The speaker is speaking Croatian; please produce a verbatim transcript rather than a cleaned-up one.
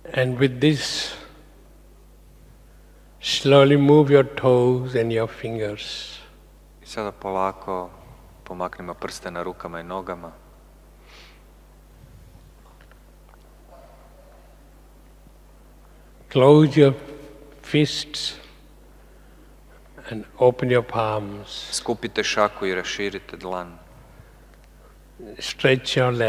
And with this, slowly move your toes and your fingers. I sada polako pomaknimo prste na rukama i nogama. Close your fists and open your palms. Skupite šaku i raširite dlan. Stretch your legs.